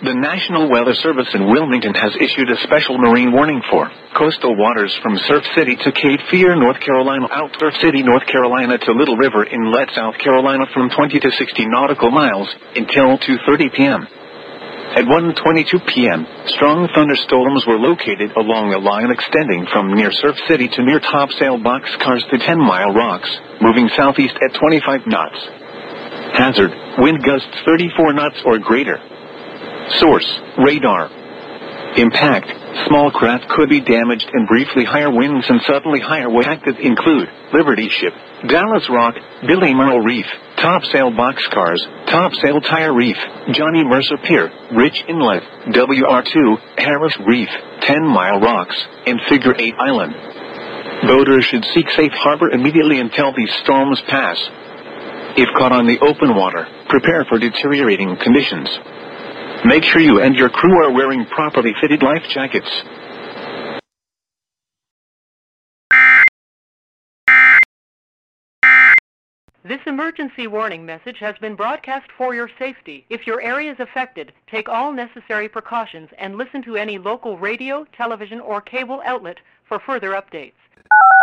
The National Weather Service in Wilmington has issued a special marine warning for coastal waters from Surf City to Cape Fear, North Carolina, out Surf City, North Carolina to Little River Inlet, South Carolina from 20 to 60 nautical miles until 2:30 p.m. At 1:22 p.m., strong thunderstorms were located along a line extending from near Surf City to near Topsail Boxcars to 10 Mile Rocks, moving southeast at 25 knots. Hazard, wind gusts 34 knots or greater. Source, radar. Impact, small craft could be damaged and briefly higher winds and suddenly higher waves impacted include Liberty Ship, Dallas Rock, Billy Merle Reef, Topsail Boxcars, Topsail Tire Reef, Johnny Mercer Pier, Rich Inlet, WR2, Harris Reef, 10 Mile Rocks, and Figure 8 Island. Boaters should seek safe harbor immediately until these storms pass. If caught on the open water, prepare for deteriorating conditions. Make sure you and your crew are wearing properly fitted life jackets. This emergency warning message has been broadcast for your safety. If your area is affected, take all necessary precautions and listen to any local radio, television, or cable outlet for further updates.